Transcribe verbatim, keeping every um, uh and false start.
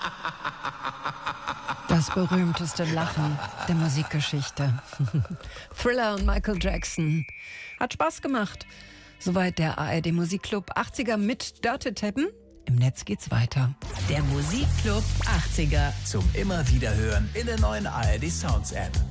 Das berühmteste Lachen der Musikgeschichte. Thriller und Michael Jackson. Hat Spaß gemacht. Soweit der A R D Musikclub achtziger mit Dörte Teppen. Im Netz geht's weiter. Der Musikclub achtziger. Zum immer wieder hören in der neuen A R D Sounds App.